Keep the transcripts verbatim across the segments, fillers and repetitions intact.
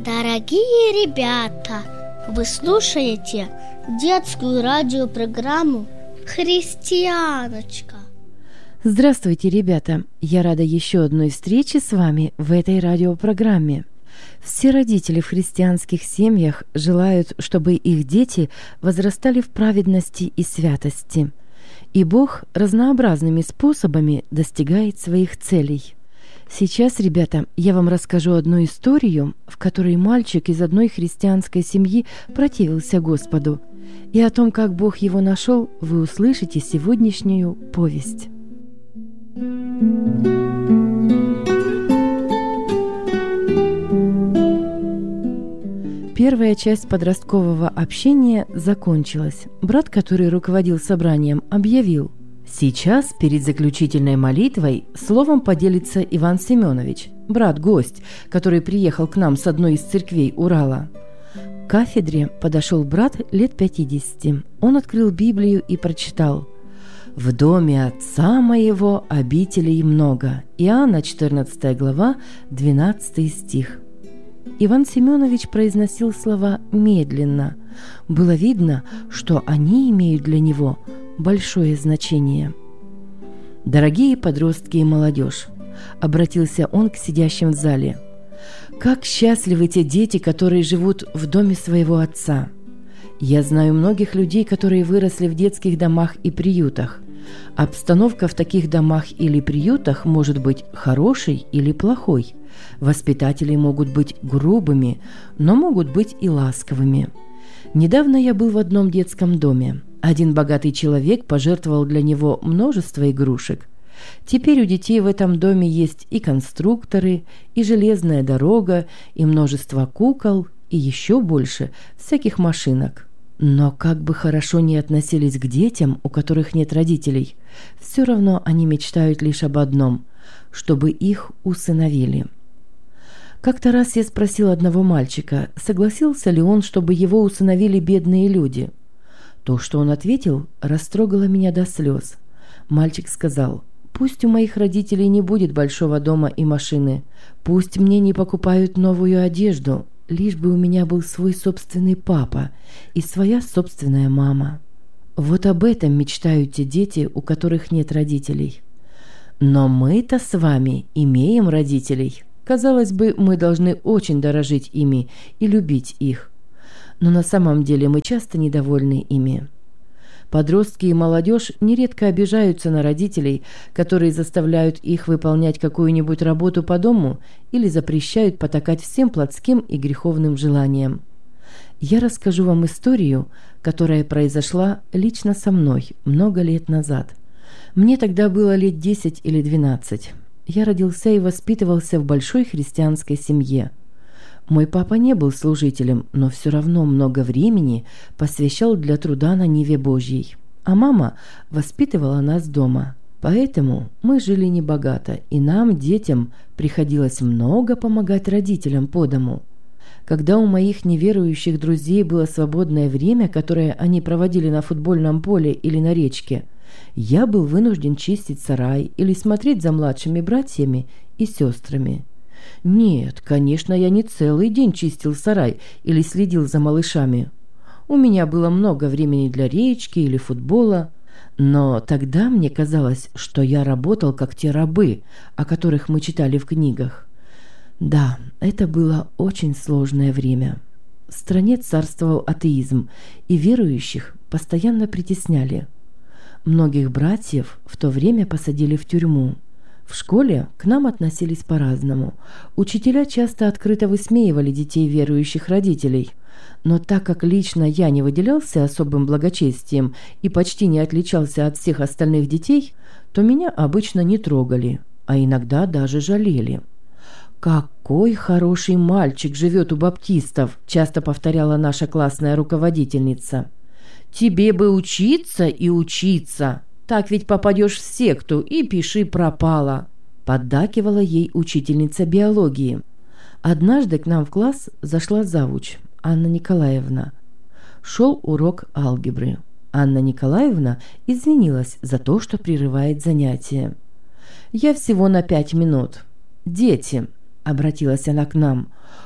Дорогие ребята, вы слушаете детскую радиопрограмму «Христианочка». Здравствуйте, ребята! Я рада еще одной встрече с вами в этой радиопрограмме. Все родители в христианских семьях желают, чтобы их дети возрастали в праведности и святости. И Бог разнообразными способами достигает своих целей. Сейчас, ребята, я вам расскажу одну историю, в которой мальчик из одной христианской семьи противился Господу. И о том, как Бог его нашел, вы услышите сегодняшнюю повесть. Первая часть подросткового общения закончилась. Брат, который руководил собранием, объявил: «Сейчас, перед заключительной молитвой, словом поделится Иван Семенович, брат-гость, который приехал к нам с одной из церквей Урала». К кафедре подошел брат лет пятидесяти. Он открыл Библию и прочитал: «В доме отца моего обителей много». Иоанна четырнадцатая глава, двенадцатый стих. Иван Семенович произносил слова медленно. Было видно, что они имеют для него большое значение. «Дорогие подростки и молодежь», — обратился он к сидящим в зале, — «как счастливы те дети, которые живут в доме своего отца. Я знаю многих людей, которые выросли в детских домах и приютах. Обстановка в таких домах или приютах может быть хорошей или плохой. Воспитатели могут быть грубыми, но могут быть и ласковыми. Недавно я был в одном детском доме. Один богатый человек пожертвовал для него множество игрушек. Теперь у детей в этом доме есть и конструкторы, и железная дорога, и множество кукол, и еще больше всяких машинок. Но как бы хорошо ни относились к детям, у которых нет родителей, все равно они мечтают лишь об одном – чтобы их усыновили». Как-то раз я спросил одного мальчика, согласился ли он, чтобы его усыновили бедные люди. То, что он ответил, растрогало меня до слез. Мальчик сказал: «Пусть у моих родителей не будет большого дома и машины, пусть мне не покупают новую одежду, лишь бы у меня был свой собственный папа и своя собственная мама». Вот об этом мечтают те дети, у которых нет родителей. Но мы-то с вами имеем родителей. Казалось бы, мы должны очень дорожить ими и любить их. Но на самом деле мы часто недовольны ими. Подростки и молодежь нередко обижаются на родителей, которые заставляют их выполнять какую-нибудь работу по дому или запрещают потакать всем плотским и греховным желаниям. Я расскажу вам историю, которая произошла лично со мной много лет назад. Мне тогда было лет десять или двенадцать. Я родился и воспитывался в большой христианской семье. Мой папа не был служителем, но все равно много времени посвящал для труда на ниве Божьей. А мама воспитывала нас дома. Поэтому мы жили небогато, и нам, детям, приходилось много помогать родителям по дому. Когда у моих неверующих друзей было свободное время, которое они проводили на футбольном поле или на речке, я был вынужден чистить сарай или смотреть за младшими братьями и сестрами. Нет, конечно, я не целый день чистил сарай или следил за малышами. У меня было много времени для речки или футбола, но тогда мне казалось, что я работал как те рабы, о которых мы читали в книгах. Да, это было очень сложное время. В стране царствовал атеизм, и верующих постоянно притесняли. Многих братьев в то время посадили в тюрьму. В школе к нам относились по-разному. Учителя часто открыто высмеивали детей верующих родителей. Но так как лично я не выделялся особым благочестием и почти не отличался от всех остальных детей, то меня обычно не трогали, а иногда даже жалели. «Какой хороший мальчик живет у баптистов», – часто повторяла наша классная руководительница. «Тебе бы учиться и учиться, так ведь попадешь в секту и пиши пропало», – поддакивала ей учительница биологии. Однажды к нам в класс зашла завуч Анна Николаевна. Шел урок алгебры. Анна Николаевна извинилась за то, что прерывает занятие. «Я всего на пять минут. Дети», — обратилась она к нам,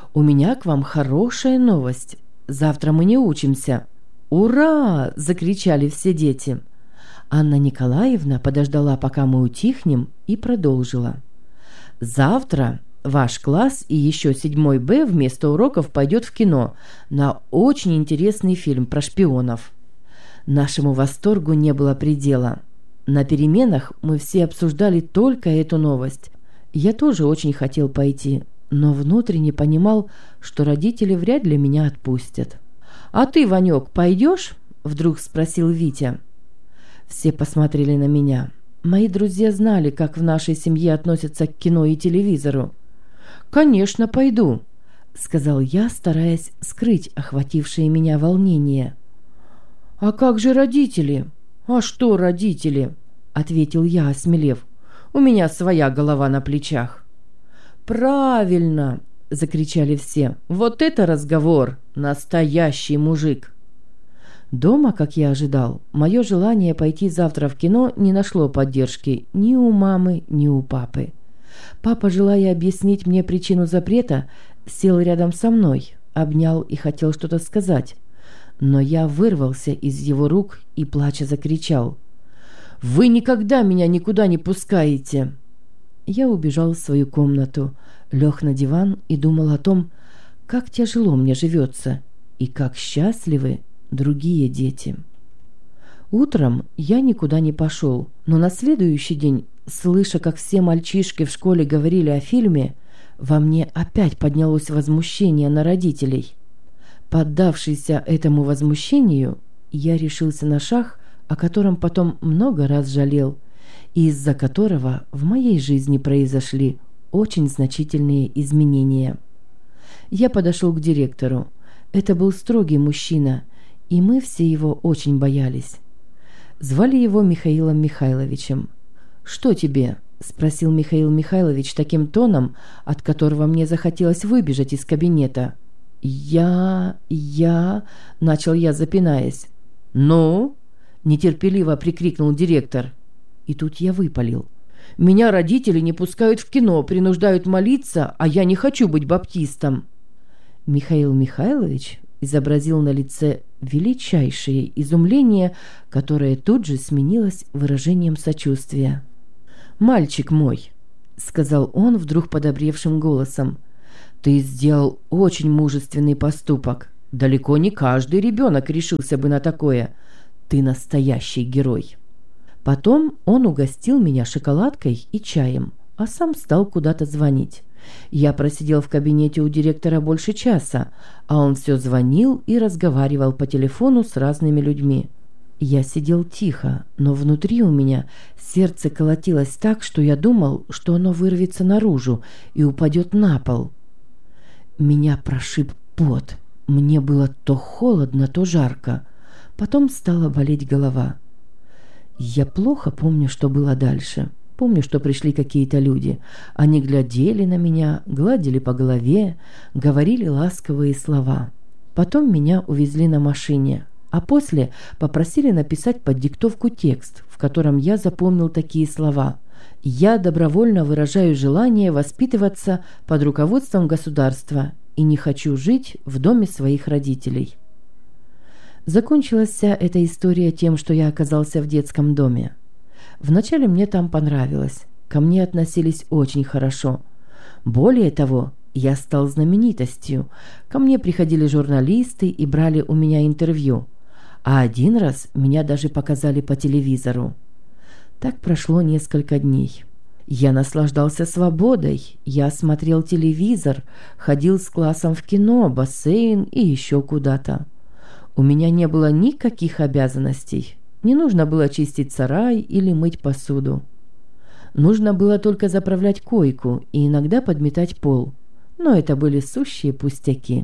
У меня к вам хорошая новость. Завтра мы не учимся». «Ура!» – закричали все дети. Анна Николаевна подождала, пока мы утихнем, и продолжила. «Завтра ваш класс и еще седьмой Б вместо уроков пойдет в кино на очень интересный фильм про шпионов». Нашему восторгу не было предела. На переменах мы все обсуждали только эту новость. Я тоже очень хотел пойти, но внутренне понимал, что родители вряд ли меня отпустят. «А ты, Ванек, пойдешь?» – вдруг спросил Витя. Все посмотрели на меня. Мои друзья знали, как в нашей семье относятся к кино и телевизору. «Конечно, пойду», – сказал я, стараясь скрыть охватившее меня волнение. «А как же родители?» «А что родители?» – ответил я, осмелев. «У меня своя голова на плечах». «Правильно!» – закричали все. «Вот это разговор! Настоящий мужик!» Дома, как я ожидал, мое желание пойти завтра в кино не нашло поддержки ни у мамы, ни у папы. Папа, желая объяснить мне причину запрета, сел рядом со мной, обнял и хотел что-то сказать. Но я вырвался из его рук и, плача, закричал: «Вы никогда меня никуда не пускаете!» Я убежал в свою комнату, лег на диван и думал о том, как тяжело мне живется и как счастливы другие дети. Утром я никуда не пошел, но на следующий день, слыша, как все мальчишки в школе говорили о фильме, во мне опять поднялось возмущение на родителей. Поддавшийся этому возмущению, я решился на шаг, о котором потом много раз жалел, и из-за которого в моей жизни произошли очень значительные изменения. Я подошел к директору. Это был строгий мужчина, и мы все его очень боялись. Звали его Михаилом Михайловичем. «Что тебе?» – спросил Михаил Михайлович таким тоном, от которого мне захотелось выбежать из кабинета. «Я... я...» – начал я, запинаясь. «Ну?» – нетерпеливо прикрикнул директор. И тут я выпалил. «Меня родители не пускают в кино, принуждают молиться, а я не хочу быть баптистом». Михаил Михайлович изобразил на лице величайшее изумление, которое тут же сменилось выражением сочувствия. «Мальчик мой», — сказал он вдруг подобревшим голосом, — «ты сделал очень мужественный поступок. Далеко не каждый ребенок решился бы на такое. Ты настоящий герой». Потом он угостил меня шоколадкой и чаем, а сам стал куда-то звонить. Я просидел в кабинете у директора больше часа, а он все звонил и разговаривал по телефону с разными людьми. Я сидел тихо, но внутри у меня сердце колотилось так, что я думал, что оно вырвется наружу и упадет на пол. Меня прошиб пот. Мне было то холодно, то жарко. Потом стала болеть голова. Я плохо помню, что было дальше. Помню, что пришли какие-то люди. Они глядели на меня, гладили по голове, говорили ласковые слова. Потом меня увезли на машине, а после попросили написать под диктовку текст, в котором я запомнил такие слова: «Я добровольно выражаю желание воспитываться под руководством государства и не хочу жить в доме своих родителей». Закончилась вся эта история тем, что я оказался в детском доме. Вначале мне там понравилось, ко мне относились очень хорошо. Более того, я стал знаменитостью. Ко мне приходили журналисты и брали у меня интервью. А один раз меня даже показали по телевизору. Так прошло несколько дней. Я наслаждался свободой, я смотрел телевизор, ходил с классом в кино, бассейн и еще куда-то. У меня не было никаких обязанностей. Не нужно было чистить сарай или мыть посуду. Нужно было только заправлять койку и иногда подметать пол. Но это были сущие пустяки.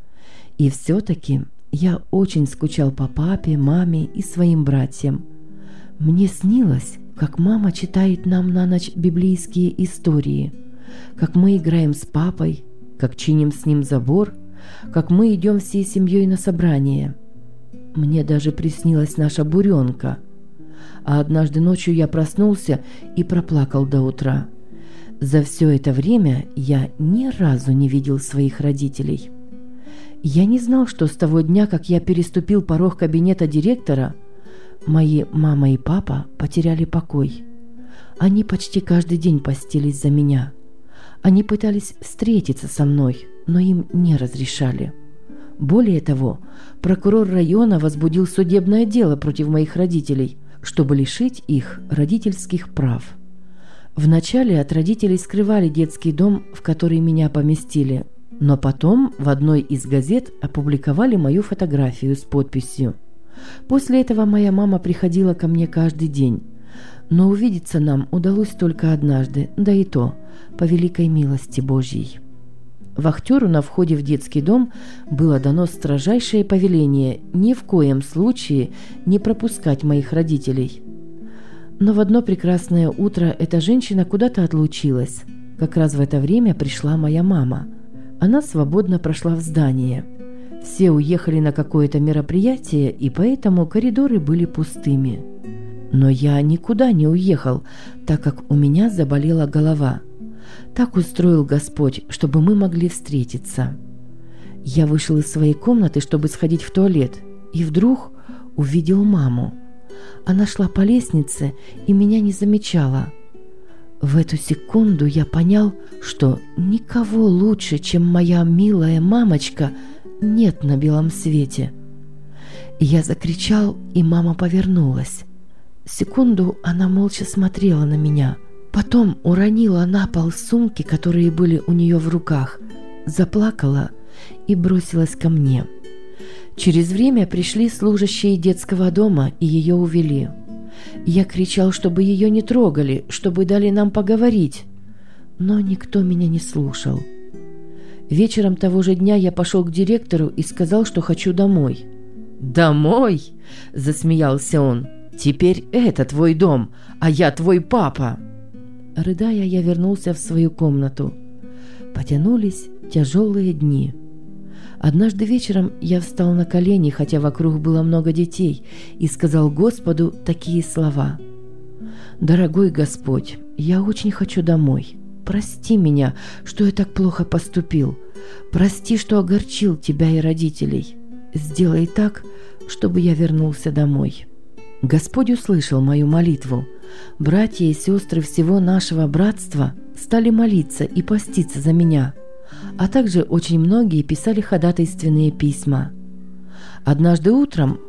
И все-таки я очень скучал по папе, маме и своим братьям. Мне снилось, как мама читает нам на ночь библейские истории, как мы играем с папой, как чиним с ним забор, как мы идем всей семьей на собрание. Мне даже приснилась наша буренка. А однажды ночью я проснулся и проплакал до утра. За все это время я ни разу не видел своих родителей. Я не знал, что с того дня, как я переступил порог кабинета директора, мои мама и папа потеряли покой. Они почти каждый день постились за меня. Они пытались встретиться со мной, но им не разрешали. Более того, прокурор района возбудил судебное дело против моих родителей, чтобы лишить их родительских прав. Вначале от родителей скрывали детский дом, в который меня поместили, но потом в одной из газет опубликовали мою фотографию с подписью. После этого моя мама приходила ко мне каждый день, но увидеться нам удалось только однажды, да и то по великой милости Божьей. Вахтеру на входе в детский дом было дано строжайшее повеление ни в коем случае не пропускать моих родителей. Но в одно прекрасное утро эта женщина куда-то отлучилась. Как раз в это время пришла моя мама. Она свободно прошла в здание. Все уехали на какое-то мероприятие, и поэтому коридоры были пустыми. Но я никуда не уехал, так как у меня заболела голова. Так устроил Господь, чтобы мы могли встретиться. Я вышел из своей комнаты, чтобы сходить в туалет, и вдруг увидел маму. Она шла по лестнице и меня не замечала. В эту секунду я понял, что никого лучше, чем моя милая мамочка, нет на белом свете. Я закричал, и мама повернулась. Секунду она молча смотрела на меня. Потом уронила на пол сумки, которые были у нее в руках, заплакала и бросилась ко мне. Через время пришли служащие детского дома и ее увели. Я кричал, чтобы ее не трогали, чтобы дали нам поговорить, но никто меня не слушал. Вечером того же дня я пошел к директору и сказал, что хочу домой. «Домой?» – засмеялся он. «Теперь это твой дом, а я твой папа!» Рыдая, я вернулся в свою комнату. Потянулись тяжелые дни. Однажды вечером я встал на колени, хотя вокруг было много детей, и сказал Господу такие слова: «Дорогой Господь, я очень хочу домой. Прости меня, что я так плохо поступил. Прости, что огорчил тебя и родителей. Сделай так, чтобы я вернулся домой». Господь услышал мою молитву. Братья и сестры всего нашего братства стали молиться и поститься за меня, а также очень многие писали ходатайственные письма. Однажды утром